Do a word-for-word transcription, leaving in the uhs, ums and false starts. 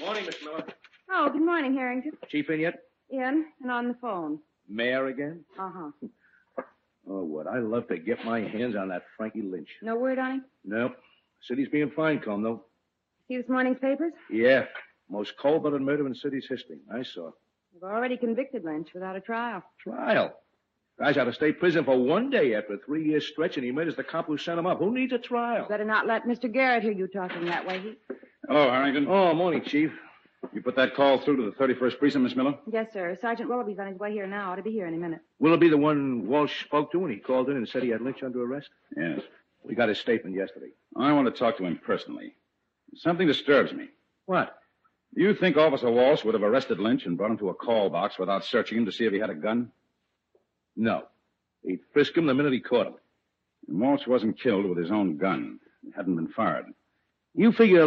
Morning, Miss Miller. Oh, good morning, Harrington. Chief in yet? In and on the phone. Mayor again? Uh-huh. Oh, would I love to get my hands on that Frankie Lynch. No word on him? Nope. City's being fine-combed, though. See this morning's papers? Yeah. Most cold-blooded murder in city's history. I saw. They've already convicted Lynch without a trial. Trial? Guy's out of state prison for one day after a three-year stretch, and he murders the cop who sent him up. Who needs a trial? Better not let Mister Garrett hear you talking that way. He... Hello, Harrington. Oh, morning, Chief. You put that call through to the thirty-first Precinct, Miss Miller? Yes, sir. Sergeant Willoughby's on his way here now. Ought to be here any minute. Will it be the one Walsh spoke to when he called in and said he had Lynch under arrest? Yes. We got his statement yesterday. I want to talk to him personally. Something disturbs me. What? Do you think Officer Walsh would have arrested Lynch and brought him to a call box without searching him to see if he had a gun? No. He'd frisk him the minute he caught him. And Walsh wasn't killed with his own gun. It hadn't been fired. You figure